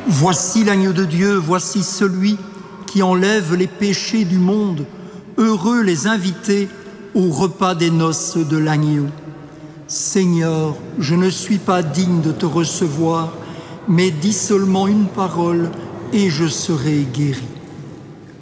Voici l'agneau de Dieu, voici celui qui enlève les péchés du monde. Heureux les invités au repas des noces de l'agneau. Seigneur, je ne suis pas digne de te recevoir, mais dis seulement une parole et je serai guéri.